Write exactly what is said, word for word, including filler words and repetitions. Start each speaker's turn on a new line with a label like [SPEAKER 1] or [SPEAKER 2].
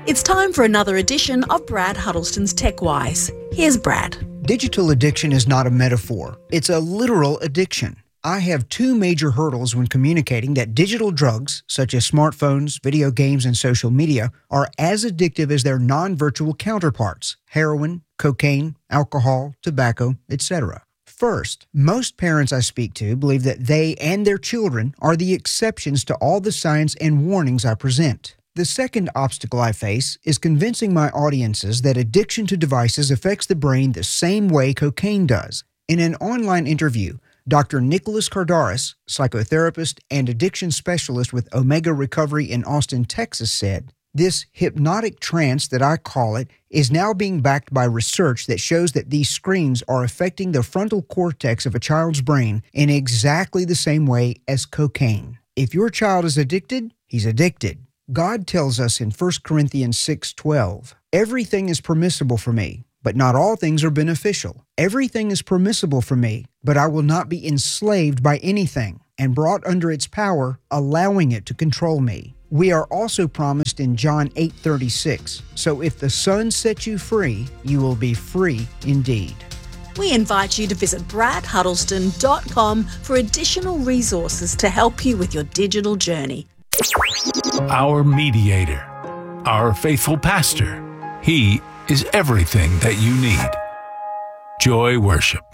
[SPEAKER 1] It's time for another edition of Brad Huddleston's TechWise. Here's Brad.
[SPEAKER 2] Digital addiction is not a metaphor. It's a literal addiction. I have two major hurdles when communicating that digital drugs, such as smartphones, video games, and social media, are as addictive as their non-virtual counterparts: heroin, cocaine, alcohol, tobacco, et cetera. First, most parents I speak to believe that they and their children are the exceptions to all the science and warnings I present. The second obstacle I face is convincing my audiences that addiction to devices affects the brain the same way cocaine does. In an online interview, Doctor Nicholas Kardaras, psychotherapist and addiction specialist with Omega Recovery in Austin, Texas, said, "This hypnotic trance that I call it is now being backed by research that shows that these screens are affecting the frontal cortex of a child's brain in exactly the same way as cocaine. If your child is addicted, he's addicted." God tells us in First Corinthians six twelve, "Everything is permissible for me, but not all things are beneficial. Everything is permissible for me, but I will not be enslaved by anything and brought under its power, allowing it to control me." We are also promised in John eight thirty-six, "So if the Son sets you free, you will be free indeed."
[SPEAKER 1] We invite you to visit brad huddleston dot com for additional resources to help you with your digital journey.
[SPEAKER 3] Our mediator, our faithful pastor. He is everything that you need. Joy Worship.